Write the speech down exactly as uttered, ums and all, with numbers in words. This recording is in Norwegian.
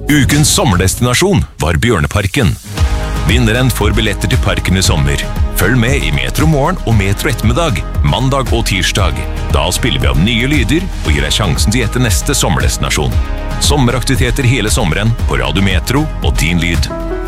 Ukens sommerdestinasjon var Bjørneparken. Vinneren får billetter til parken i sommer. Følg med i Metro Morgen og Metro Ettermiddag, mandag og tirsdag. Da spiller vi av nye lyder og gir deg sjansen til å gjette neste sommerdestinasjon. Sommeraktiviteter hele sommeren på Radio Metro og Din Lyd.